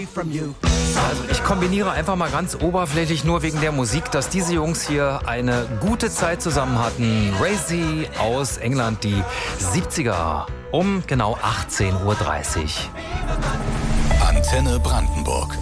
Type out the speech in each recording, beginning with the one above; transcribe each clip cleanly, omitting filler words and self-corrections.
Also ich kombiniere einfach mal ganz oberflächlich nur wegen der Musik, dass diese Jungs hier eine gute Zeit zusammen hatten. Crazy aus England, die 70er, um genau 18:30 Uhr. Antenne Brandenburg.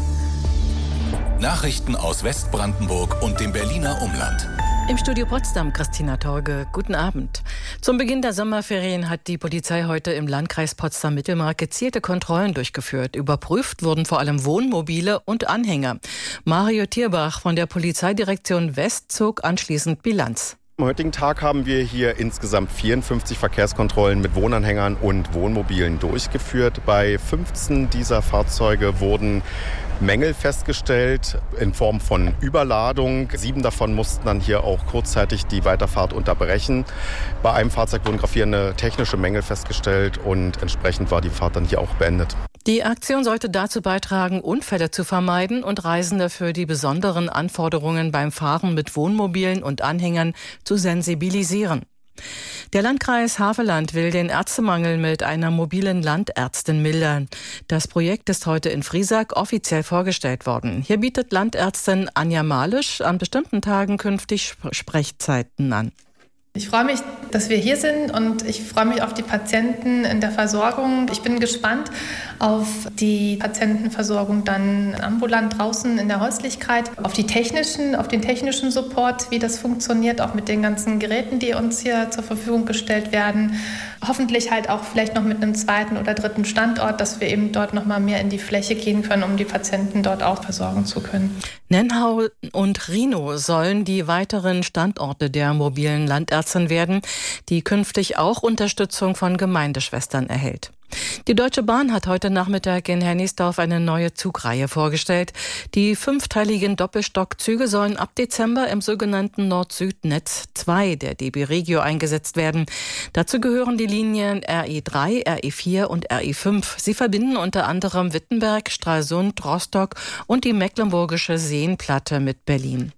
Nachrichten aus Westbrandenburg und dem Berliner Umland. Im Studio Potsdam, Christina Torge. Guten Abend. Zum Beginn der Sommerferien hat die Polizei heute im Landkreis Potsdam-Mittelmark gezielte Kontrollen durchgeführt. Überprüft wurden vor allem Wohnmobile und Anhänger. Mario Tierbach von der Polizeidirektion West zog anschließend Bilanz. Am heutigen Tag haben wir hier insgesamt 54 Verkehrskontrollen mit Wohnanhängern und Wohnmobilen durchgeführt. Bei 15 dieser Fahrzeuge wurden Mängel festgestellt in Form von Überladung. 7 davon mussten dann hier auch kurzzeitig die Weiterfahrt unterbrechen. Bei einem Fahrzeug wurden gravierende technische Mängel festgestellt und entsprechend war die Fahrt dann hier auch beendet. Die Aktion sollte dazu beitragen, Unfälle zu vermeiden und Reisende für die besonderen Anforderungen beim Fahren mit Wohnmobilen und Anhängern zu sensibilisieren. Der Landkreis Havelland will den Ärztemangel mit einer mobilen Landärztin mildern. Das Projekt ist heute in Friesack offiziell vorgestellt worden. Hier bietet Landärztin Anja Malisch an bestimmten Tagen künftig Sprechzeiten an. Ich freue mich, dass wir hier sind und ich freue mich auf die Patienten in der Versorgung. Ich bin gespannt auf die Patientenversorgung dann ambulant draußen in der Häuslichkeit, auf den technischen Support, wie das funktioniert, auch mit den ganzen Geräten, die uns hier zur Verfügung gestellt werden. Hoffentlich halt auch vielleicht noch mit einem 2. oder 3. Standort, dass wir eben dort noch mal mehr in die Fläche gehen können, um die Patienten dort auch versorgen zu können. Nennhau und Rhinow sollen die weiteren Standorte der mobilen Landärztin werden, die künftig auch Unterstützung von Gemeindeschwestern erhält. Die Deutsche Bahn hat heute Nachmittag in Hennigsdorf eine neue Zugreihe vorgestellt. Die 5-teiligen Doppelstockzüge sollen ab Dezember im sogenannten Nord-Süd-Netz 2 der DB Regio eingesetzt werden. Dazu gehören die Linien RE3, RE4 und RE5. Sie verbinden unter anderem Wittenberg, Stralsund, Rostock und die mecklenburgische Seenplatte mit Berlin.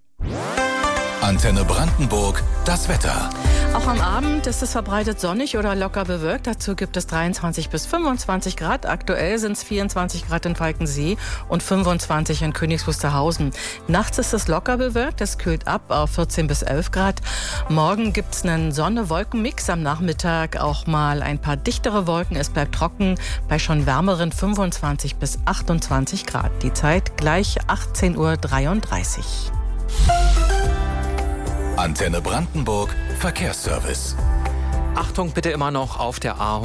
Antenne Brandenburg, das Wetter. Auch am Abend ist es verbreitet sonnig oder locker bewölkt. Dazu gibt es 23 bis 25 Grad. Aktuell sind es 24 Grad in Falkensee und 25 in Königs Wusterhausen. Nachts ist es locker bewölkt. Es kühlt ab auf 14 bis 11 Grad. Morgen gibt es einen Sonne-Wolken-Mix. Am Nachmittag auch mal ein paar dichtere Wolken. Es bleibt trocken bei schon wärmeren 25 bis 28 Grad. Die Zeit gleich 18:33 Uhr. Antenne Brandenburg, Verkehrsservice. Achtung bitte immer noch auf der A100.